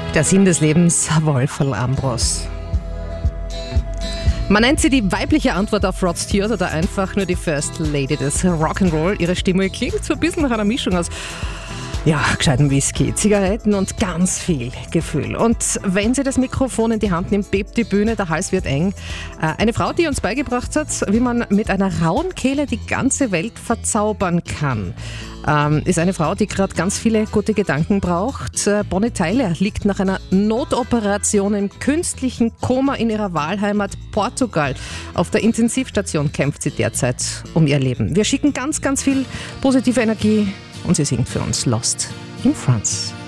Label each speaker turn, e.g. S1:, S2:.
S1: Der Sinn des Lebens, Wolferl Ambros. Man nennt sie die weibliche Antwort auf Rod Stewart oder einfach nur die First Lady des Rock'n'Roll. Ihre Stimme klingt so ein bisschen nach einer Mischung aus gescheiten Whisky, Zigaretten und ganz viel Gefühl. Und wenn sie das Mikrofon in die Hand nimmt, bebt die Bühne, der Hals wird eng. Eine Frau, die uns beigebracht hat, wie man mit einer rauen Kehle die ganze Welt verzaubern kann. Ist eine Frau, die gerade ganz viele gute Gedanken braucht. Bonnie Tyler liegt nach einer Notoperation im künstlichen Koma in ihrer Wahlheimat Portugal. Auf der Intensivstation kämpft sie derzeit um ihr Leben. Wir schicken ganz, ganz viel positive Energie und sie singt für uns Lost in France.